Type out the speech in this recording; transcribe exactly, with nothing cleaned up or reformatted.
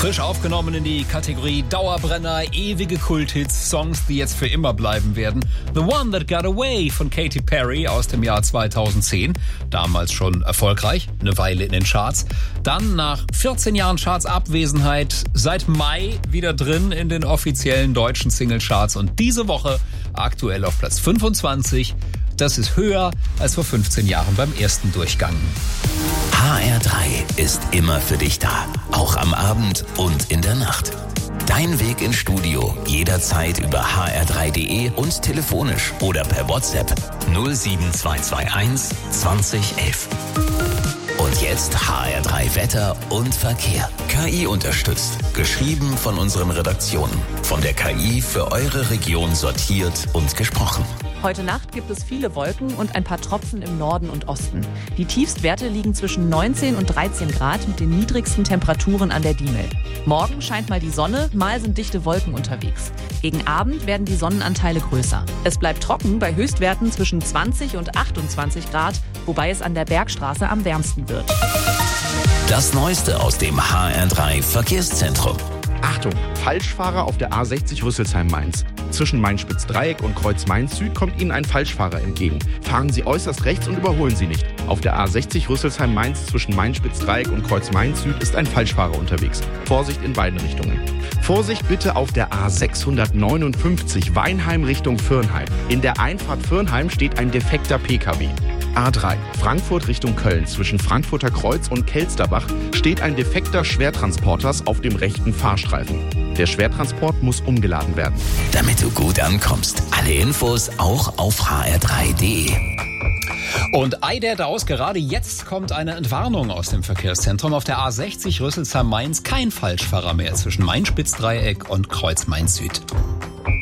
Frisch aufgenommen in die Kategorie Dauerbrenner, ewige Kulthits, Songs, die jetzt für immer bleiben werden. The One That Got Away von Katy Perry aus dem Jahr zweitausendzehn. Damals schon erfolgreich, eine Weile in den Charts. Dann nach vierzehn Jahren Charts-Abwesenheit seit Mai wieder drin in den offiziellen deutschen Singlecharts. Und diese Woche aktuell auf Platz fünfundzwanzig. Das ist höher als vor fünfzehn Jahren beim ersten Durchgang. H R drei ist immer für dich da, auch am Abend und in der Nacht. Dein Weg ins Studio jederzeit über h r drei punkt d e und telefonisch oder per WhatsApp null sieben zwei zwei eins zwanzig elf. Und jetzt H R drei Wetter und Verkehr. K I unterstützt. Geschrieben von unseren Redaktionen. Von der K I für eure Region sortiert und gesprochen. Heute Nacht gibt es viele Wolken und ein paar Tropfen im Norden und Osten. Die Tiefstwerte liegen zwischen neunzehn und dreizehn Grad mit den niedrigsten Temperaturen an der Diemel. Morgen scheint mal die Sonne, mal sind dichte Wolken unterwegs. Gegen Abend werden die Sonnenanteile größer. Es bleibt trocken bei Höchstwerten zwischen zwanzig und achtundzwanzig Grad, wobei es an der Bergstraße am wärmsten wird. Das Neueste aus dem H R drei Verkehrszentrum. Achtung, Falschfahrer auf der A sechzig Rüsselsheim-Mainz. Zwischen Main-Spitz-Dreieck und Kreuz-Main-Süd kommt Ihnen ein Falschfahrer entgegen. Fahren Sie äußerst rechts und überholen Sie nicht. Auf der A sechzig Rüsselsheim-Mainz zwischen Main-Spitz-Dreieck und Kreuz-Main-Süd ist ein Falschfahrer unterwegs. Vorsicht in beiden Richtungen. Vorsicht bitte auf der A sechshundertneunundfünfzig Weinheim Richtung Fürnheim. In der Einfahrt Fürnheim steht ein defekter P K W. A drei Frankfurt Richtung Köln. Zwischen Frankfurter Kreuz und Kelsterbach steht ein defekter Schwertransporters auf dem rechten Fahrstreifen. Der Schwertransport muss umgeladen werden. Damit du gut ankommst. Alle Infos auch auf h r drei punkt d e. Und ei der Daus, gerade jetzt kommt eine Entwarnung aus dem Verkehrszentrum. Auf der A sechzig Rüsselsheim-Mainz kein Falschfahrer mehr zwischen Main-Spitz-Dreieck und Kreuz-Main-Süd.